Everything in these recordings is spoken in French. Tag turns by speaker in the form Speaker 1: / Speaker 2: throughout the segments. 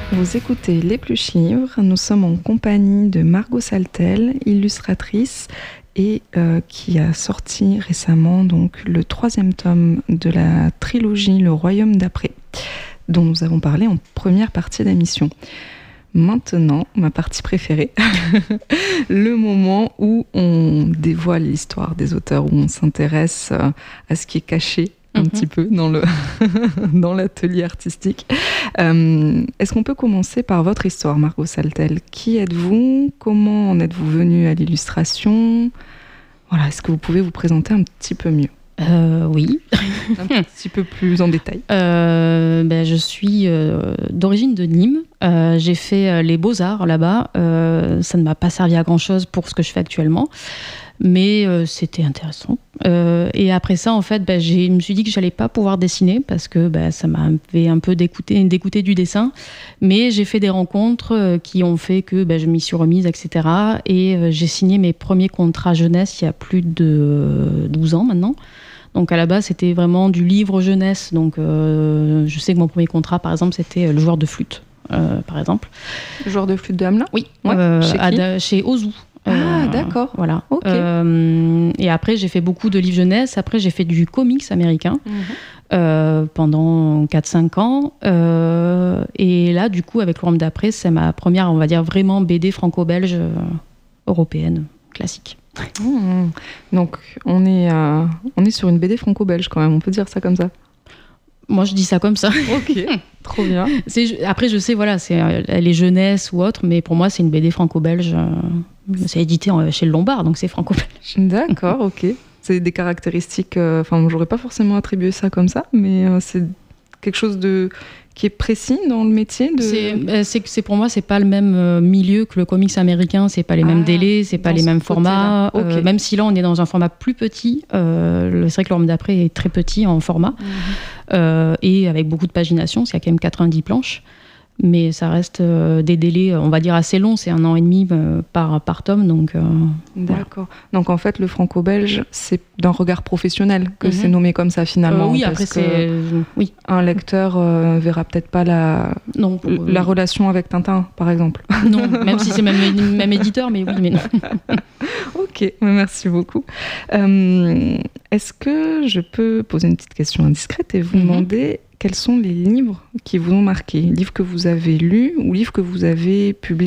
Speaker 1: Vous écoutez L'Épluche Livre, nous sommes en compagnie de Margot Saltel, illustratrice et qui a sorti récemment donc, le 3e tome de la trilogie Le Royaume d'après, dont nous avons parlé en première partie d'émission. Maintenant, ma partie préférée, le moment où on dévoile l'histoire des auteurs, où on s'intéresse à ce qui est caché un petit peu dans l'atelier artistique. Est-ce qu'on peut commencer par votre histoire, Margot Saltel ? Qui êtes-vous ? Comment en êtes-vous venue à l'illustration ? Voilà, est-ce que vous pouvez vous présenter un petit peu mieux ?
Speaker 2: Oui.
Speaker 1: Un petit peu plus en détail.
Speaker 2: Je suis d'origine de Nîmes. J'ai fait les beaux-arts là-bas. Ça ne m'a pas servi à grand-chose pour ce que je fais actuellement. Mais c'était intéressant. Et après ça, en fait, je me suis dit que j'allais pas pouvoir dessiner parce que ça m'avait un peu dégoûté du dessin. Mais j'ai fait des rencontres qui ont fait que je m'y suis remise, etc. Et j'ai signé mes premiers contrats jeunesse il y a plus de 12 ans maintenant. Donc à la base, c'était vraiment du livre jeunesse. Donc je sais que mon premier contrat, par exemple, c'était le joueur de flûte, par exemple.
Speaker 1: Le joueur de flûte de Hamelin ?
Speaker 2: Oui,
Speaker 1: chez
Speaker 2: Ozu.
Speaker 1: D'accord.
Speaker 2: Voilà.
Speaker 1: Okay.
Speaker 2: Et après, j'ai fait beaucoup de livres jeunesse. Après, j'ai fait du comics américain pendant 4-5 ans. Et là, du coup, avec Le Royaume d'après, c'est ma première, on va dire, vraiment BD franco-belge européenne, classique.
Speaker 1: Donc, on est sur une BD franco-belge quand même, on peut dire ça comme ça.
Speaker 2: Moi, je dis ça comme ça.
Speaker 1: Ok, trop bien.
Speaker 2: Après, je sais, voilà, elle est jeunesse ou autre, mais pour moi, c'est une BD franco-belge. C'est édité chez le Lombard, donc c'est franco-belge.
Speaker 1: D'accord, ok. C'est des caractéristiques... j'aurais pas forcément attribué ça comme ça, mais c'est quelque chose qui est précis dans le métier
Speaker 2: c'est pour moi, c'est pas le même milieu que le comics américain, c'est pas les mêmes délais, c'est pas les mêmes formats. Okay. Même si là, on est dans un format plus petit, c'est vrai que Le Royaume d'après est très petit en format, et avec beaucoup de pagination, c'est quand même 90 planches. Mais ça reste des délais, on va dire, assez longs. C'est 1 an et demi par tome. Donc,
Speaker 1: d'accord. Voilà. Donc, en fait, le franco-belge, c'est d'un regard professionnel que c'est nommé comme ça, finalement.
Speaker 2: Oui, après, c'est... Oui.
Speaker 1: Un lecteur verra peut-être pas la relation avec Tintin, par exemple.
Speaker 2: Non, même si c'est même éditeur, mais oui, mais non.
Speaker 1: Ok, merci beaucoup. Est-ce que je peux poser une petite question indiscrète et vous demander... Quels sont les livres qui vous ont marqué ? Livres que vous avez lus ou livres que vous avez publiés ?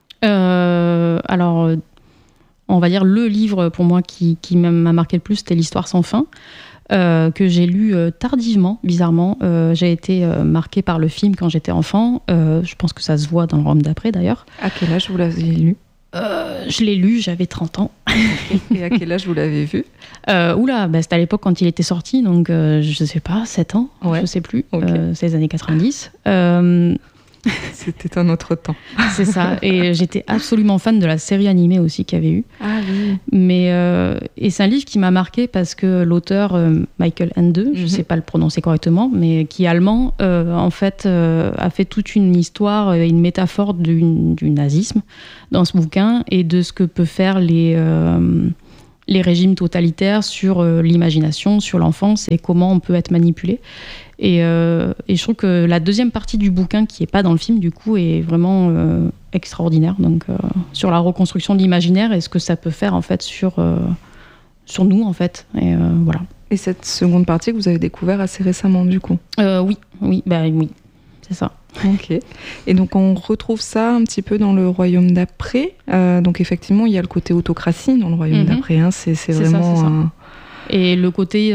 Speaker 2: Alors, on va dire le livre pour moi qui m'a marqué le plus, c'était L'Histoire sans fin, que j'ai lu tardivement, bizarrement. J'ai été marquée par le film quand j'étais enfant. Je pense que ça se voit dans Le Royaume d'après, d'ailleurs.
Speaker 1: À quel âge vous l'avez lu ?
Speaker 2: Je l'ai lu, j'avais 30 ans.
Speaker 1: Et à quel âge vous l'avez vu ?
Speaker 2: C'était à l'époque quand il était sorti, donc je sais pas, 7 ans, je sais plus. Okay. C'est les années 90.
Speaker 1: C'était un autre temps.
Speaker 2: C'est ça. Et j'étais absolument fan de la série animée aussi qu'il y avait eu.
Speaker 1: Ah oui.
Speaker 2: Mais, et c'est un livre qui m'a marqué parce que l'auteur, Michael Ende, je ne sais pas le prononcer correctement, mais qui est allemand, en fait, a fait toute une histoire et une métaphore du nazisme dans ce bouquin et de ce que peut faire les régimes totalitaires sur l'imagination, sur l'enfance et comment on peut être manipulé. Et je trouve que la deuxième partie du bouquin, qui n'est pas dans le film, du coup, est vraiment extraordinaire. Donc, sur la reconstruction de l'imaginaire et ce que ça peut faire, en fait, sur nous, en fait. Et voilà.
Speaker 1: Et cette seconde partie que vous avez découvert assez récemment, du coup ?
Speaker 2: Oui, c'est ça.
Speaker 1: Ok. Et donc, on retrouve ça un petit peu dans Le Royaume d'après. Donc, effectivement, il y a le côté autocratie dans Le Royaume d'après. Hein. C'est vraiment...
Speaker 2: ça. Et le côté...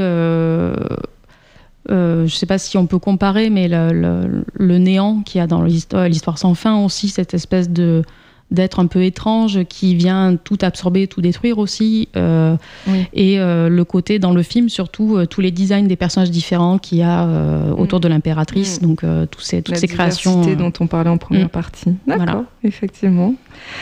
Speaker 2: je ne sais pas si on peut comparer, mais le néant qu'il y a dans l'histoire sans fin aussi, cette espèce d'être un peu étrange qui vient tout absorber, tout détruire aussi. Et le côté dans le film, surtout, tous les designs des personnages différents qu'il y a autour de l'impératrice, donc toutes ces créations.
Speaker 1: La diversité dont on parlait en première partie. D'accord, voilà. Effectivement.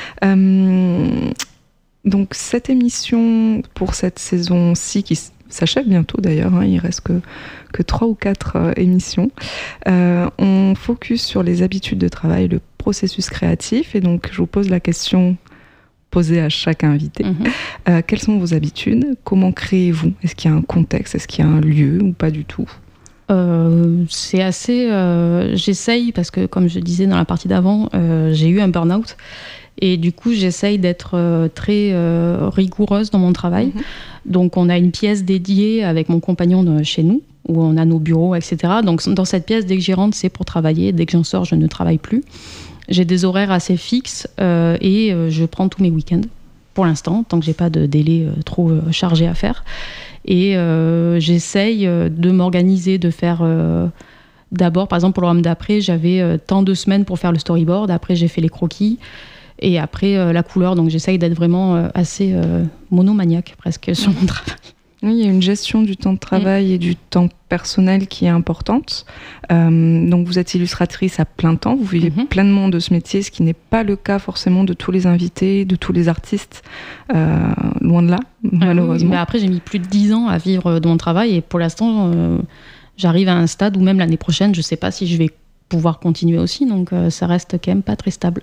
Speaker 1: Donc cette émission pour cette saison-ci qui s'achève bientôt d'ailleurs, hein, il reste que 3 ou 4 émissions. On focus sur les habitudes de travail, le processus créatif, et donc je vous pose la question posée à chaque invité. Quelles sont vos habitudes ? Comment créez-vous ? Est-ce qu'il y a un contexte ? Est-ce qu'il y a un lieu ou pas du tout ?
Speaker 2: C'est assez... j'essaye, parce que comme je disais dans la partie d'avant, j'ai eu un burn-out. Et du coup, j'essaye d'être très rigoureuse dans mon travail. Donc, on a une pièce dédiée avec mon compagnon chez nous, où on a nos bureaux, etc. Donc, dans cette pièce, dès que j'y rentre, c'est pour travailler. Dès que j'en sors, je ne travaille plus. J'ai des horaires assez fixes et je prends tous mes week-ends, pour l'instant, tant que j'ai pas de délai trop chargé à faire. Et j'essaye de m'organiser, de faire... d'abord, par exemple, pour le round d'après, j'avais tant de semaines pour faire le storyboard. Après, j'ai fait les croquis. Et après, la couleur. Donc, j'essaye d'être vraiment assez monomaniaque, presque, sur mon travail.
Speaker 1: Oui, il y a une gestion du temps de travail et du temps personnel qui est importante. Donc, vous êtes illustratrice à plein temps. Vous vivez pleinement de ce métier, ce qui n'est pas le cas forcément de tous les invités, de tous les artistes. Loin de là, malheureusement.
Speaker 2: Oui, mais après, j'ai mis plus de 10 ans à vivre de mon travail. Et pour l'instant, j'arrive à un stade où même l'année prochaine, je ne sais pas si je vais pouvoir continuer aussi, donc ça reste quand même pas très stable.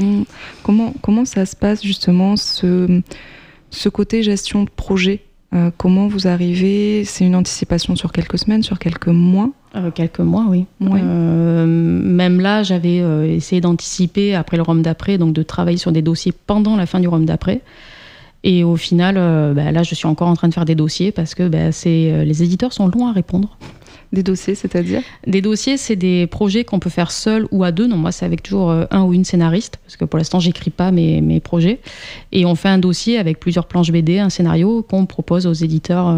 Speaker 1: Comment ça se passe justement ce côté gestion de projet? Comment vous arrivez? C'est une anticipation sur quelques semaines, sur quelques mois?
Speaker 2: Quelques mois, oui. Ouais. Même là, j'avais essayé d'anticiper après le ROM d'après, donc de travailler sur des dossiers pendant la fin du ROM d'après. Et au final, là, je suis encore en train de faire des dossiers parce que les éditeurs sont longs à répondre.
Speaker 1: Des dossiers, c'est-à-dire?
Speaker 2: Des dossiers, c'est des projets qu'on peut faire seul ou à deux. Non, moi, c'est avec toujours un ou une scénariste, parce que pour l'instant, j'écris pas mes projets. Et on fait un dossier avec plusieurs planches BD, un scénario qu'on propose aux éditeurs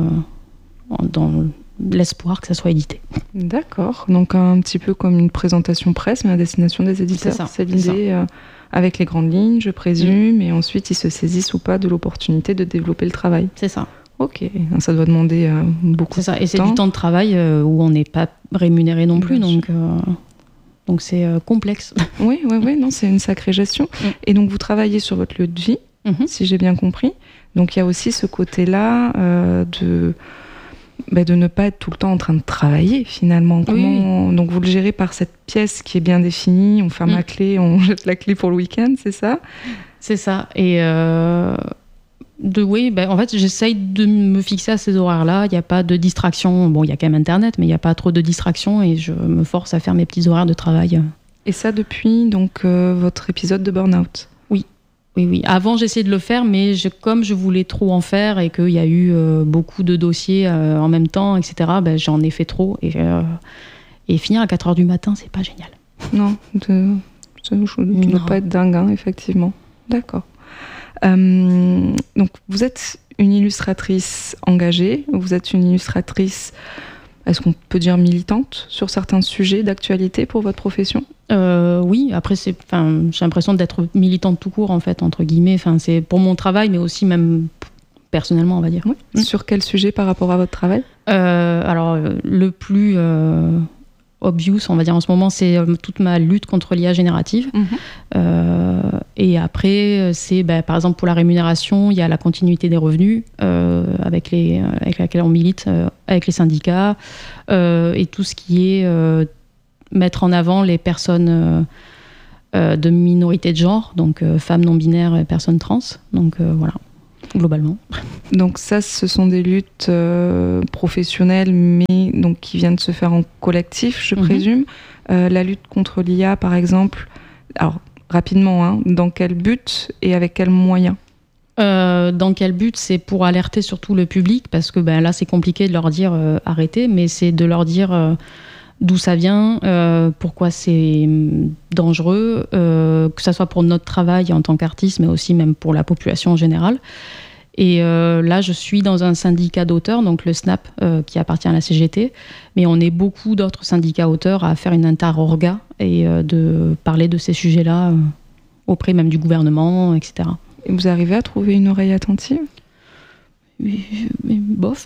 Speaker 2: dans l'espoir que ça soit édité.
Speaker 1: D'accord. Donc, un petit peu comme une présentation presse, mais à destination des éditeurs. C'est l'idée, avec les grandes lignes, je présume, et ensuite, ils se saisissent ou pas de l'opportunité de développer le travail.
Speaker 2: C'est ça.
Speaker 1: Ok, ça doit demander beaucoup de temps.
Speaker 2: C'est ça, et c'est du temps de travail où on n'est pas rémunéré non plus, donc c'est complexe.
Speaker 1: Oui, non, c'est une sacrée gestion. Et donc vous travaillez sur votre lieu de vie, si j'ai bien compris. Donc il y a aussi ce côté-là de ne pas être tout le temps en train de travailler finalement. Donc vous le gérez par cette pièce qui est bien définie, on ferme la clé, on jette la clé pour le week-end, c'est ça? C'est ça,
Speaker 2: et... en fait, j'essaye de me fixer à ces horaires-là. Il n'y a pas de distraction. Bon, il y a quand même Internet, mais il n'y a pas trop de distraction et je me force à faire mes petits horaires de travail.
Speaker 1: Et ça depuis donc votre épisode de Burnout?
Speaker 2: Oui. Avant, j'essayais de le faire, mais comme je voulais trop en faire et qu'il y a eu beaucoup de dossiers en même temps, etc., j'en ai fait trop. Et finir à 4h du matin, c'est pas génial.
Speaker 1: Non, ça ne doit pas être dingue, effectivement. D'accord. Donc vous êtes une illustratrice engagée, vous êtes une illustratrice, est-ce qu'on peut dire militante sur certains sujets d'actualité pour votre profession?
Speaker 2: Oui, après j'ai l'impression d'être militante tout court en fait, entre guillemets, c'est pour mon travail mais aussi même personnellement on va dire.
Speaker 1: Oui. Sur quel sujet par rapport à votre travail?
Speaker 2: Alors le plus... obvious, on va dire en ce moment, c'est toute ma lutte contre l'IA générative. Et après, c'est par exemple pour la rémunération, il y a la continuité des revenus avec laquelle on milite avec les syndicats et tout ce qui est mettre en avant les personnes de minorité de genre, donc femmes non binaires et personnes trans. Donc voilà. Globalement.
Speaker 1: Donc ça, ce sont des luttes professionnelles, mais donc qui viennent de se faire en collectif, je présume. La lutte contre l'IA, par exemple, alors rapidement, dans quel but et avec quels moyens?
Speaker 2: Dans quel but? C'est pour alerter surtout le public, parce que là, c'est compliqué de leur dire arrêtez, mais c'est de leur dire d'où ça vient, pourquoi c'est dangereux, que ça soit pour notre travail en tant qu'artiste, mais aussi même pour la population en général. Et là, je suis dans un syndicat d'auteurs, donc le SNAP, qui appartient à la CGT, mais on est beaucoup d'autres syndicats auteurs à faire une interorga et de parler de ces sujets-là auprès même du gouvernement, etc.
Speaker 1: Et vous arrivez à trouver une oreille attentive?
Speaker 2: Mais bof.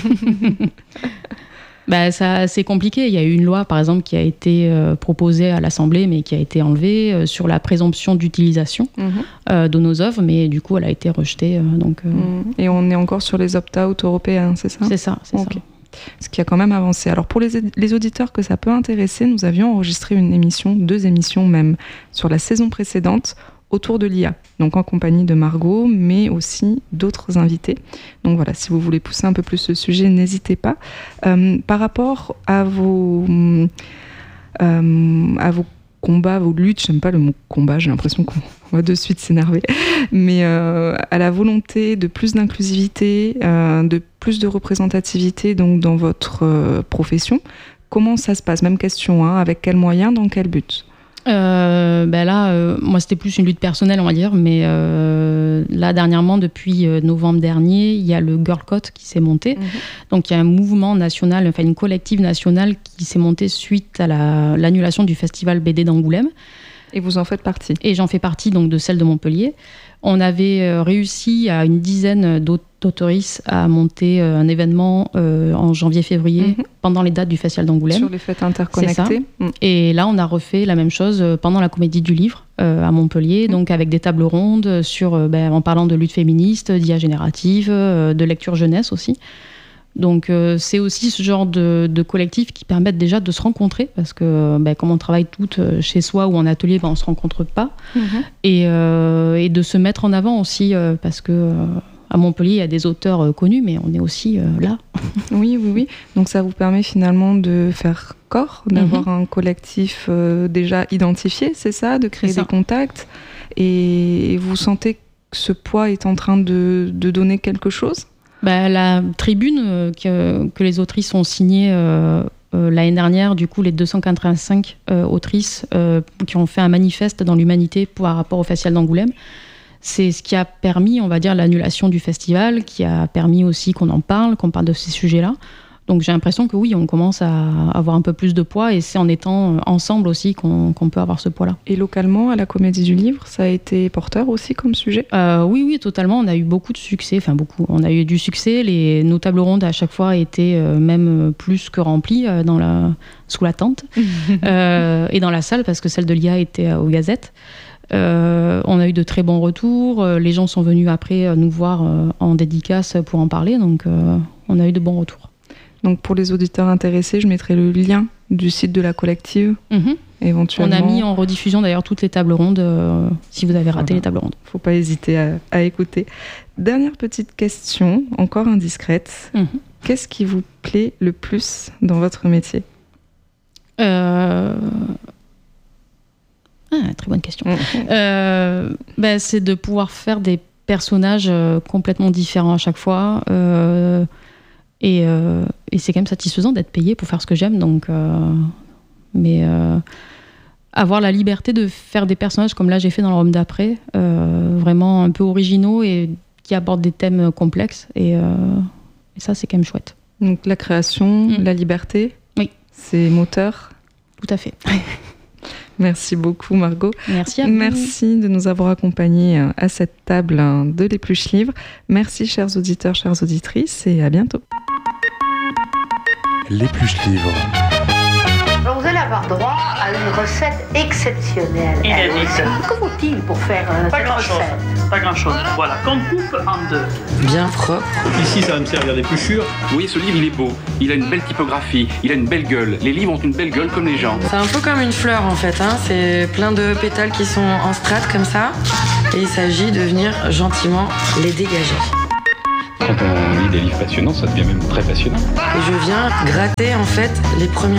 Speaker 2: C'est compliqué. Il y a eu une loi, par exemple, qui a été proposée à l'Assemblée, mais qui a été enlevée sur la présomption d'utilisation de nos œuvres, mais du coup, elle a été rejetée.
Speaker 1: Et on est encore sur les opt-out européens, c'est ça?
Speaker 2: C'est ça.
Speaker 1: Ce qui a quand même avancé. Alors, pour les auditeurs que ça peut intéresser, nous avions enregistré 2 émissions même, sur la saison précédente, autour de l'IA, donc en compagnie de Margot, mais aussi d'autres invités. Donc voilà, si vous voulez pousser un peu plus ce sujet, n'hésitez pas. Par rapport à vos combats, vos luttes, j'aime pas le mot combat, j'ai l'impression qu'on va de suite s'énerver, mais à la volonté de plus d'inclusivité, de plus de représentativité donc dans votre profession, comment ça se passe? Même question, avec quels moyens, dans quel but?
Speaker 2: Moi c'était plus une lutte personnelle on va dire, mais là dernièrement depuis novembre dernier il y a le Girl Code qui s'est monté. Donc il y a un mouvement national, enfin une collective nationale qui s'est montée suite à l'annulation du festival BD d'Angoulême.
Speaker 1: Et vous en faites partie? Et
Speaker 2: j'en fais partie donc de celle de Montpellier. On avait réussi à une dizaine d'autoristes à monter un événement en janvier-février pendant les dates du Festival d'Angoulême.
Speaker 1: Sur les fêtes interconnectées.
Speaker 2: Et là, on a refait la même chose pendant la Comédie du Livre à Montpellier, donc avec des tables rondes en parlant de lutte féministe, d'IA générative, de lecture jeunesse aussi. Donc c'est aussi ce genre de collectifs qui permettent déjà de se rencontrer parce que comme on travaille toutes chez soi ou en atelier, on ne se rencontre pas et de se mettre en avant aussi parce que à Montpellier il y a des auteurs connus mais on est aussi là.
Speaker 1: Oui. Donc ça vous permet finalement de faire corps, d'avoir un collectif déjà identifié, c'est ça, de créer des contacts et vous sentez que ce poids est en train de donner quelque chose?
Speaker 2: La tribune que les autrices ont signée l'année dernière, du coup les 285 autrices qui ont fait un manifeste dans l'humanité par rapport au Festival d'Angoulême, c'est ce qui a permis, on va dire, l'annulation du festival, qui a permis aussi qu'on en parle, qu'on parle de ces sujets-là. Donc j'ai l'impression que oui, on commence à avoir un peu plus de poids et c'est en étant ensemble aussi qu'on peut avoir ce poids-là.
Speaker 1: Et localement, à la Comédie du Livre, ça a été porteur aussi comme sujet?
Speaker 2: Oui, totalement. On a eu beaucoup de succès, enfin beaucoup. On a eu du succès. Nos tables rondes à chaque fois étaient même plus que remplies sous la tente et dans la salle parce que celle de l'IA était aux Gazettes. On a eu de très bons retours. Les gens sont venus après nous voir en dédicace pour en parler. Donc on a eu de bons retours.
Speaker 1: Donc pour les auditeurs intéressés, je mettrai le lien du site de la collective, éventuellement.
Speaker 2: On a mis en rediffusion d'ailleurs toutes les tables rondes, si vous avez raté les tables rondes.
Speaker 1: Faut pas hésiter à écouter. Dernière petite question, encore indiscrète. Qu'est-ce qui vous plaît le plus dans votre métier?
Speaker 2: Très bonne question. C'est de pouvoir faire des personnages complètement différents à chaque fois. Et c'est quand même satisfaisant d'être payé pour faire ce que j'aime. Donc, avoir la liberté de faire des personnages comme là j'ai fait dans le Rome d'après, vraiment un peu originaux et qui abordent des thèmes complexes. Et ça, c'est quand même chouette.
Speaker 1: Donc la création, la liberté, c'est moteur.
Speaker 2: Tout à fait.
Speaker 1: Merci beaucoup Margot.
Speaker 2: Merci à vous.
Speaker 1: Merci de nous avoir accompagnés à cette table de l'Épluche Livre. Merci chers auditeurs, chères auditrices et à bientôt.
Speaker 3: L'Épluche Livre.
Speaker 4: Alors vous allez avoir droit à une recette exceptionnelle.
Speaker 5: Inédite.
Speaker 4: Que faut-il pour faire
Speaker 5: Pas grand-chose. Voilà, qu'on coupe en deux.
Speaker 6: Bien propre.
Speaker 7: Ici, ça va me servir d'épluchure.
Speaker 8: Vous voyez, ce livre, il est beau. Il a une belle typographie. Il a une belle gueule. Les livres ont une belle gueule comme les gens.
Speaker 6: C'est un peu comme une fleur, en fait. C'est plein de pétales qui sont en strates, comme ça. Et il s'agit de venir gentiment les dégager.
Speaker 9: Quand on lit des livres passionnants, ça devient même très passionnant.
Speaker 6: Et je viens gratter, en fait, les premières